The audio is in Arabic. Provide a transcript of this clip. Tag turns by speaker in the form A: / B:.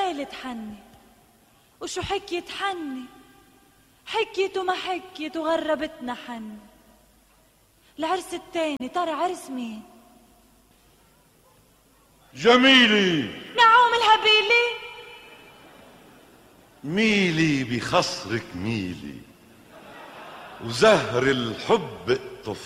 A: قالت حني وشو حكيت حني، حكيت وما حكيت وغربتنا حني. العرس التاني ترى عرس مين؟
B: جميلي.
A: نعوم الهبيلي.
B: ميلي بخصرك ميلي، وزهر الحب